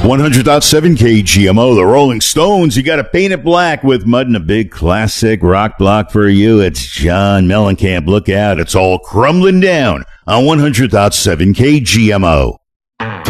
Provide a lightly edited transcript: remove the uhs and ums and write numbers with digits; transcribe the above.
100.7 KGMO, the Rolling Stones. You got to paint it black with Mud and a big classic rock block for you. It's John Mellencamp. Look out. It's all crumbling down on 100.7 KGMO.